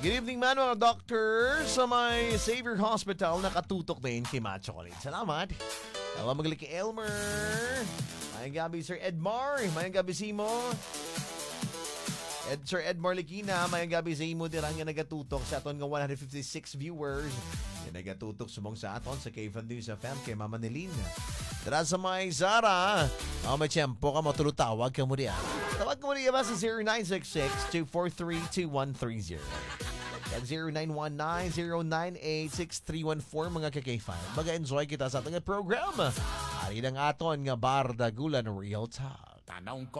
Good evening man mga doctor sa may Xavier Hospital nakatutok din kay Matt Chocolate. Salamat. Hello magaling kay Elmer. Mayang gabi Sir Edmar. Mayang gabi Simo. Sir Edmar Likina. Mayang gabi Simo dirang nga nagatutok sa aton nga 156 viewers. Nga nagatutok sumong sa aton sa K-Fan News FM kay Mama Nelin. Tara sa may Zara. May tiyempo ka matulutawag ka mo diyan. Tawag ka mo diyan ba sa 0966-243-2130. At 0919-098-6314 mga ka-K5. Mag-enjoy kita sa ating program. Ari ng aton nga Bardagulan Real Talk. Tanong ko